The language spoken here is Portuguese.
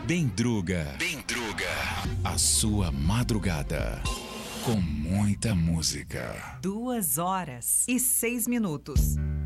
Bem Druga. A sua madrugada. Com muita música. 2 horas e 6 minutos.